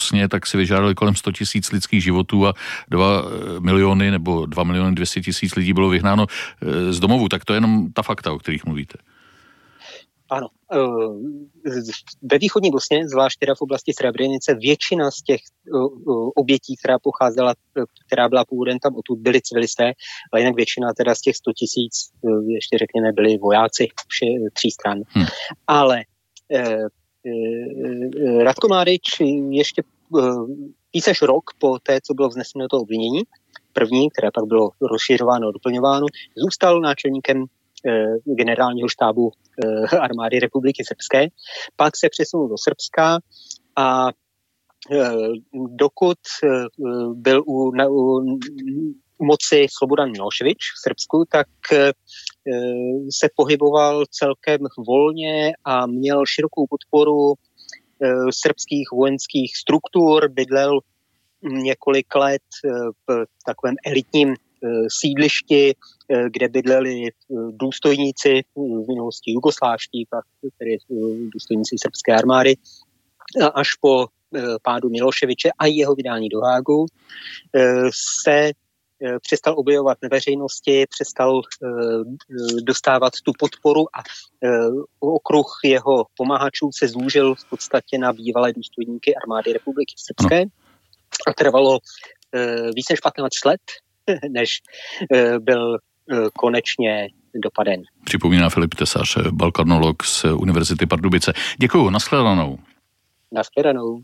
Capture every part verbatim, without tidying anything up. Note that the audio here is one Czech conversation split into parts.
Bosně, tak si vyžádali kolem sto tisíc lidských životů a dva miliony nebo dva miliony dvě stě tisíc lidí bylo vyhnáno z domovů. Tak to je jenom ta fakta, o kterých mluvíte. Ano. Ve východní Bosně, zvlášť teda v oblasti Srebrenice, většina z těch obětí, která pocházela, která byla původem tam odtud, byli civilisté, ale jinak většina teda z těch sto tisíc, ještě řekněme, byli vojáci vše, tří stran. Hmm. Ale eh, eh, Ratko Mladič ještě eh, víc než rok po té, co bylo vzneseno to obvinění, první, které pak bylo rozšiřováno a doplňováno, zůstal náčelníkem generálního štábu armády Republiky Srbské. Pak se přesunul do Srbska a dokud byl u, na, u moci Slobodan Milošević v Srbsku, tak se pohyboval celkem volně a měl širokou podporu srbských vojenských struktur, bydlel několik let v takovém elitním sídlišti, kde bydleli důstojníci v minulosti jugoslávští, pak tedy důstojníci srbské armády, až po pádu Miloševiče a jeho vydání do Hágu se přestal objevovat na veřejnosti, přestal dostávat tu podporu a okruh jeho pomáhačů se zúžil v podstatě na bývalé důstojníky armády Republiky Srbské a trvalo více než patnáct let, než byl konečně dopaden. Připomíná Filip Tesař, balkanolog z Univerzity Pardubice. Děkuju, nashledanou. Nashledanou.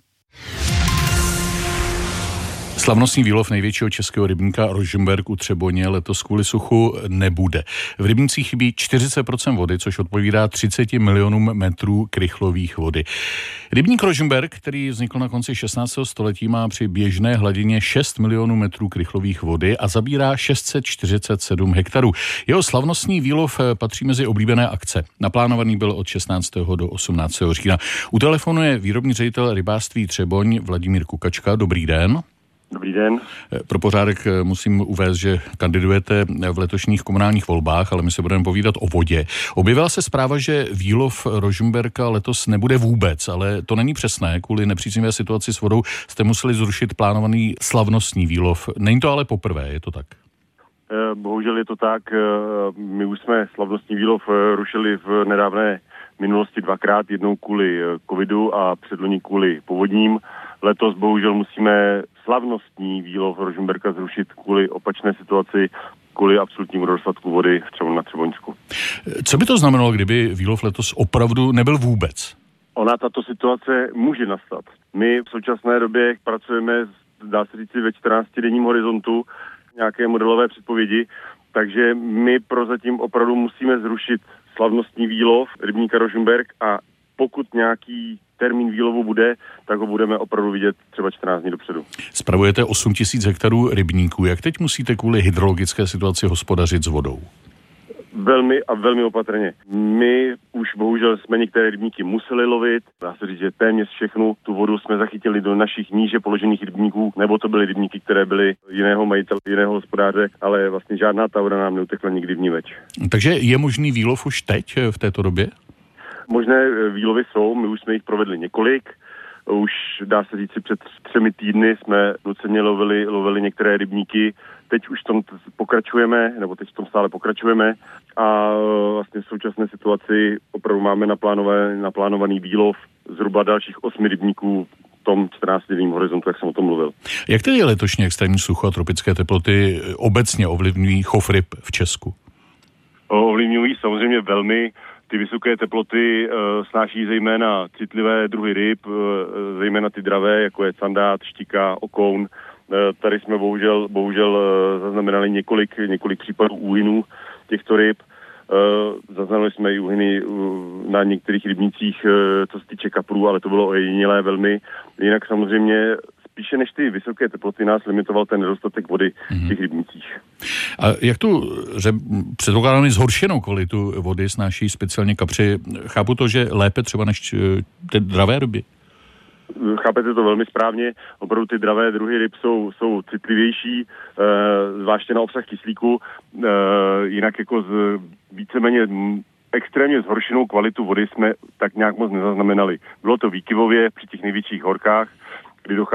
Slavnostní výlov největšího českého rybníka Rožmberk u Třeboně letos kvůli suchu nebude. V rybnících chybí čtyřicet procent vody, což odpovídá třicet milionům metrů krychlových vody. Rybník Rožmberk, který vznikl na konci šestnáctého století, má při běžné hladině šest milionů metrů krychlových vody a zabírá šest set čtyřicet sedm hektarů. Jeho slavnostní výlov patří mezi oblíbené akce. Naplánovaný byl od šestnáctého do osmnáctého října. U telefonu je výrobní ředitel rybářství Třeboň Vladimír Kukačka. Dobrý den. Dobrý den. Pro pořádek musím uvést, že kandidujete v letošních komunálních volbách, ale my se budeme povídat o vodě. Objevila se zpráva, že výlov Rožmberka letos nebude vůbec, ale to není přesné. Kvůli nepříznivé situaci s vodou jste museli zrušit plánovaný slavnostní výlov. Není to ale poprvé, je to tak? Bohužel je to tak. My už jsme slavnostní výlov rušili v nedávné minulosti dvakrát, jednou kvůli covidu a předloni kvůli povodním. Letos bohužel musíme slavnostní výlov Rožmberka zrušit kvůli opačné situaci, kvůli absolutnímu nedostatku vody na Třeboňsku. Co by to znamenalo, kdyby výlov letos opravdu nebyl vůbec? Ona, tato situace může nastat. My v současné době pracujeme, dá se říci, ve čtrnáctidenním horizontu nějaké modelové předpovědi, takže my prozatím opravdu musíme zrušit slavnostní výlov rybníka Rožmberk a pokud nějaký termín výlovu bude, tak ho budeme opravdu vidět třeba čtrnáct dní dopředu. Spravujete osm tisíc hektarů rybníků. Jak teď musíte kvůli hydrologické situaci hospodařit s vodou? Velmi a velmi opatrně. My už bohužel jsme některé rybníky museli lovit. Dá se říct, že téměř všechnu tu vodu jsme zachytili do našich níže položených rybníků, nebo to byly rybníky, které byly jiného majitele, jiného hospodáře, ale vlastně žádná ta voda nám neutekla nikdy vniveč. Takže je možný výlov už teď v této době? Možné výlovy jsou, my už jsme jich provedli několik. Už dá se říct, před třemi týdny jsme nuceně lovili, lovili některé rybníky. Teď už v tom pokračujeme, nebo teď v tom stále pokračujeme a vlastně v současné situaci opravdu máme naplánovaný, naplánovaný výlov zhruba dalších osmi rybníků v tom čtrnáctidenním horizontu, jak jsem o tom mluvil. Jak tedy letošní extrémní sucho a tropické teploty obecně ovlivňují chov ryb v Česku? Ovlivňují samozřejmě velmi. Ty vysoké teploty uh, snáší zejména citlivé druhy ryb, uh, zejména ty dravé, jako je sandát, štika, okoun. Uh, tady jsme bohužel, bohužel uh, zaznamenali několik, několik případů úhynů těchto ryb. Uh, zaznamenali jsme i úhyny uh, na některých rybnících, uh, co se týče kaprů, ale to bylo ojedinělé velmi. Jinak samozřejmě spíše než ty vysoké teploty nás limitoval ten nedostatek vody v těch rybnících. A jak tu předpokládáme zhoršenou kvalitu vody snáší speciálně kapři? Chápu to, že lépe třeba než ty dravé ryby? Chápete to velmi správně. Opravdu ty dravé druhy ryb jsou, jsou citlivější, e, zvláště na obsah kyslíku. E, jinak jako z víceméně extrémně zhoršenou kvalitu vody jsme tak nějak moc nezaznamenali. Bylo to výkyvově při těch největších horkách, kdy dochází